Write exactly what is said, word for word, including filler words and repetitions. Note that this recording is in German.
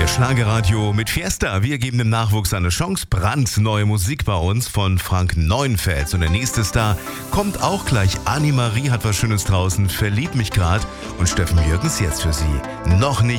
Das Schlagerradio mit Fiesta. Wir geben dem Nachwuchs eine Chance. Brandneue Musik bei uns von Frank Neuenfels. Und der nächste Star kommt auch gleich. Annemarie hat was Schönes draußen. Verliebt mich grad. Und Steffen Jürgens jetzt für Sie. Noch nicht.